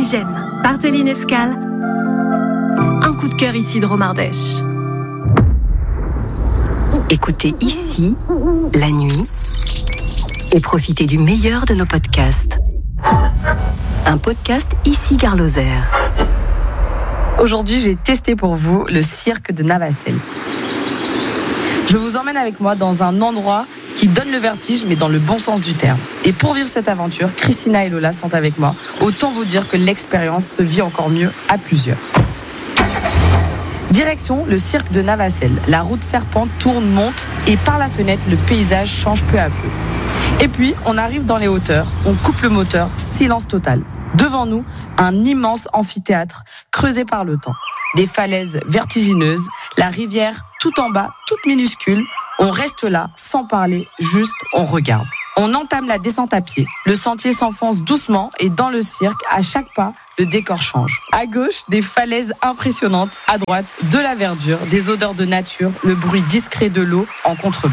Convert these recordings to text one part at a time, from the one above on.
Oxygène, par Téline Escale. Un coup de cœur Isidro Ardèche. Écoutez ici, la nuit, et profitez du meilleur de nos podcasts. Un podcast ici Gare Lozère. Aujourd'hui, j'ai testé pour vous le cirque de Navacelles. Je vous emmène avec moi dans un endroit qui donne le vertige, mais dans le bon sens du terme. Et pour vivre cette aventure, Christina et Lola sont avec moi. Autant vous dire que l'expérience se vit encore mieux à plusieurs. Direction le cirque de Navacelles. La route serpente tourne, monte, et par la fenêtre, le paysage change peu à peu. Et puis, on arrive dans les hauteurs, on coupe le moteur, silence total. Devant nous, un immense amphithéâtre creusé par le temps. Des falaises vertigineuses, la rivière tout en bas, toute minuscule. On reste là, sans parler, juste on regarde. On entame la descente à pied. Le sentier s'enfonce doucement et dans le cirque, à chaque pas, le décor change. À gauche, des falaises impressionnantes. À droite, de la verdure, des odeurs de nature, le bruit discret de l'eau en contrebas.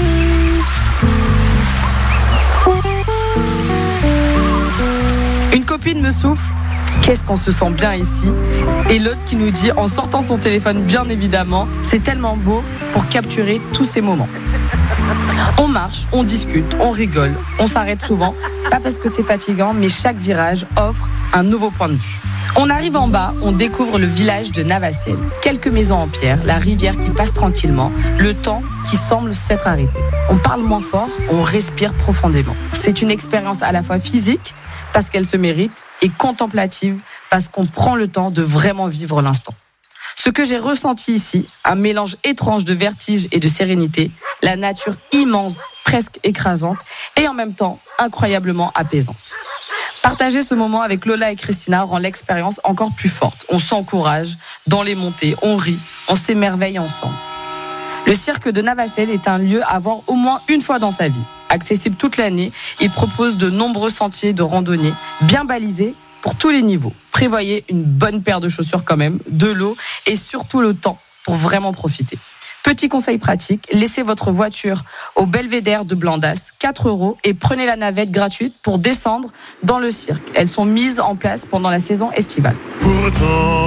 Une copine me souffle. Qu'est-ce qu'on se sent bien ici? Et l'autre qui nous dit, en sortant son téléphone bien évidemment, c'est tellement beau pour capturer tous ces moments. On marche, on discute, on rigole, on s'arrête souvent, pas parce que c'est fatigant, mais chaque virage offre un nouveau point de vue. On arrive en bas, on découvre le village de Navacelles. Quelques maisons en pierre, la rivière qui passe tranquillement, le temps qui semble s'être arrêté. On parle moins fort, on respire profondément. C'est une expérience à la fois physique, parce qu'elle se mérite, et contemplative, parce qu'on prend le temps de vraiment vivre l'instant. Ce que j'ai ressenti ici, un mélange étrange de vertige et de sérénité, la nature immense, presque écrasante, et en même temps incroyablement apaisante. Partager ce moment avec Lola et Christina rend l'expérience encore plus forte. On s'encourage dans les montées, on rit, on s'émerveille ensemble. Le cirque de Navacelles est un lieu à voir au moins une fois dans sa vie. Accessible toute l'année, il propose de nombreux sentiers de randonnée, bien balisés pour tous les niveaux. Prévoyez une bonne paire de chaussures quand même, de l'eau et surtout le temps pour vraiment profiter. Petit conseil pratique, laissez votre voiture au belvédère de Blandas, 4 € et prenez la navette gratuite pour descendre dans le cirque. Elles sont mises en place pendant la saison estivale. Pourtant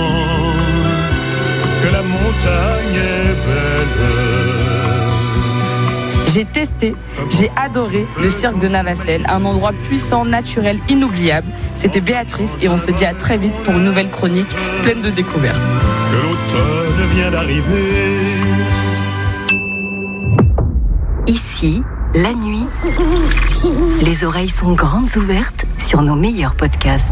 que la montagne est belle. J'ai testé, j'ai adoré le cirque de Navacelles, un endroit puissant, naturel, inoubliable. C'était Béatrice et on se dit à très vite pour une nouvelle chronique pleine de découvertes. Que l'automne vient d'arriver. Ici, la nuit, les oreilles sont grandes ouvertes sur nos meilleurs podcasts.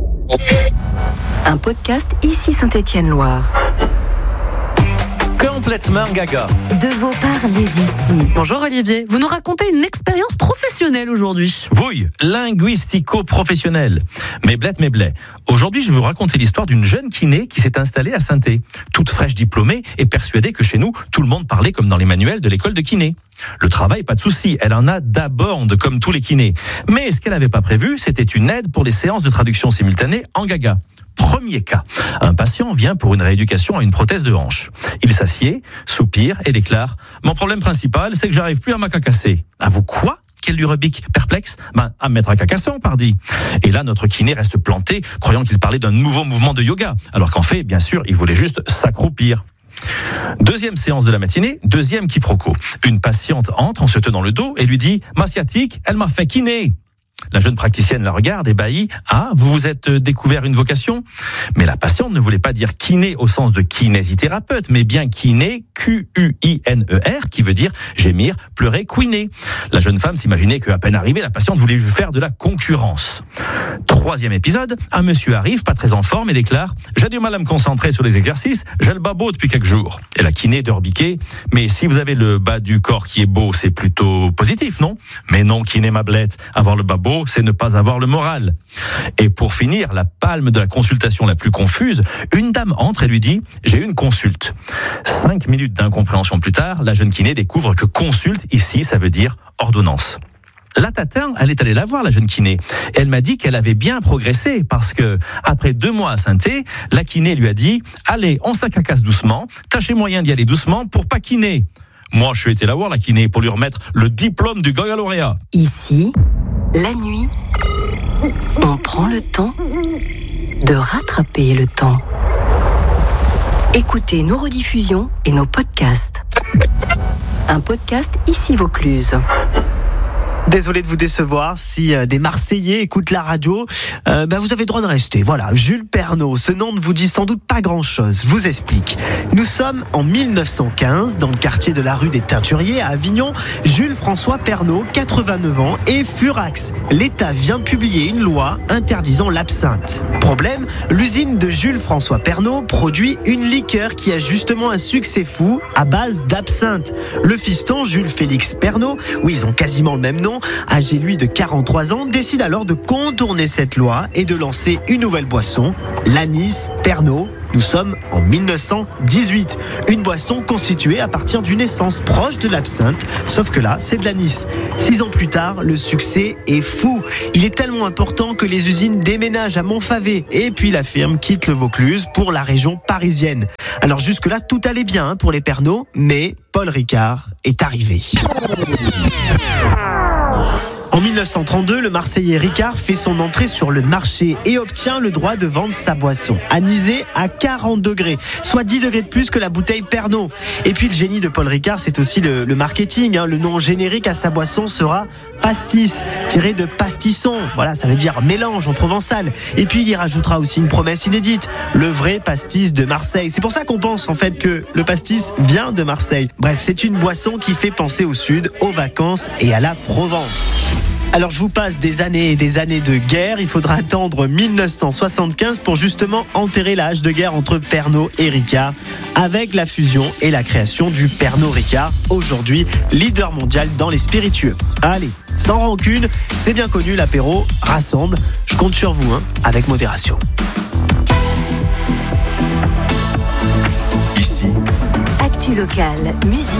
Un podcast ici Saint-Étienne-Loire. Complètement gaga. De vos parlers d'ici. Bonjour Olivier, vous nous racontez une expérience professionnelle aujourd'hui. Oui, linguistico-professionnel. Mais blé. Aujourd'hui, je vais vous raconter l'histoire d'une jeune kiné qui s'est installée à Saint-Thé. Toute fraîche diplômée et persuadée que chez nous, tout le monde parlait comme dans les manuels de l'école de kiné. Le travail, pas de souci, elle en a d'abord comme tous les kinés. Mais ce qu'elle n'avait pas prévu, c'était une aide pour les séances de traduction simultanée en gaga. Premier cas, un patient vient pour une rééducation à une prothèse de hanche. Il s'assied, soupire et déclare « Mon problème principal, c'est que j'arrive plus à m'acacasser. » À vous quoi ? Qu'elle lui rebique, perplexe, à mettre à cacasson, pardi. Et là, notre kiné reste planté, croyant qu'il parlait d'un nouveau mouvement de yoga, alors qu'en fait, bien sûr, il voulait juste s'accroupir. Deuxième séance de la matinée, deuxième quiproquo. Une patiente entre en se tenant le dos et lui dit « Ma sciatique, elle m'a fait kiné ». La jeune praticienne la regarde, ébahie. « Ah, vous vous êtes découvert une vocation ?» Mais la patiente ne voulait pas dire kiné au sens de kinésithérapeute, mais bien kiné, Q-U-I-N-E-R, qui veut dire gémir, pleurer, couiner. La jeune femme s'imaginait qu'à peine arrivée, la patiente voulait lui faire de la concurrence. Troisième épisode, un monsieur arrive, pas très en forme, et déclare « J'ai du mal à me concentrer sur les exercices, j'ai le bas beau depuis quelques jours. » Et la kiné de rebiquer « Mais si vous avez le bas du corps qui est beau, c'est plutôt positif, non ?»« Mais non, kiné ma blette, avoir le bas beau, c'est ne pas avoir le moral. » Et pour finir, la palme de la consultation la plus confuse, une dame entre et lui dit « J'ai une consulte. » 5 minutes d'incompréhension plus tard, la jeune kiné découvre que consulte, ici, ça veut dire ordonnance. La tatin, elle est allée la voir, la jeune kiné. Elle m'a dit qu'elle avait bien progressé parce que, après 2 mois à Saint-Thé, la kiné lui a dit « Allez, on s'acacasse doucement, tâchez moyen d'y aller doucement pour pas kiné. » Moi, je suis été la voir, la kiné, pour lui remettre le diplôme du gaga lauréat. Ici, la nuit, On prend le temps de rattraper le temps. Écoutez nos rediffusions et nos podcasts. Un podcast Ici Vaucluse. Désolé de vous décevoir, si des Marseillais écoutent la radio, vous avez le droit de rester. Voilà, Jules Pernaut, ce nom ne vous dit sans doute pas grand-chose. Je vous explique. Nous sommes en 1915, dans le quartier de la rue des Teinturiers à Avignon. Jules François Pernaut, 89 ans, et furax. L'État vient de publier une loi interdisant l'absinthe. Problème, l'usine de Jules François Pernaut produit une liqueur qui a justement un succès fou à base d'absinthe. Le fiston, Jules Félix Pernaut, oui, ils ont quasiment le même nom, âgé lui de 43 ans, décide alors de contourner cette loi et de lancer une nouvelle boisson, l'anis Pernaut. Nous sommes en 1918. Une boisson constituée à partir d'une essence proche de l'absinthe, sauf que là, c'est de l'anis. 6 ans plus tard, le succès est fou. Il est tellement important que les usines déménagent à Montfavet et puis la firme quitte le Vaucluse pour la région parisienne. Alors jusque-là, tout allait bien pour les Pernaut, mais Paul Ricard est arrivé. En 1932, le Marseillais Ricard fait son entrée sur le marché et obtient le droit de vendre sa boisson, anisée à 40 degrés, soit 10 degrés de plus que la bouteille Pernaut. Et puis le génie de Paul Ricard, c'est aussi le marketing. Le nom générique à sa boisson sera pastis, tiré de pastisson. Voilà, ça veut dire mélange en provençal. Et puis il y rajoutera aussi une promesse inédite, le vrai pastis de Marseille. C'est pour ça qu'on pense en fait que le pastis vient de Marseille. Bref, c'est une boisson qui fait penser au sud, aux vacances et à la Provence. Alors je vous passe des années et des années de guerre. Il faudra attendre 1975 pour justement enterrer la hache de guerre entre Pernaut et Ricard, avec la fusion et la création du Pernod Ricard, aujourd'hui leader mondial dans les spiritueux. Allez, sans rancune, c'est bien connu, l'apéro rassemble. Je compte sur vous, avec modération. Ici, actu locale, musique.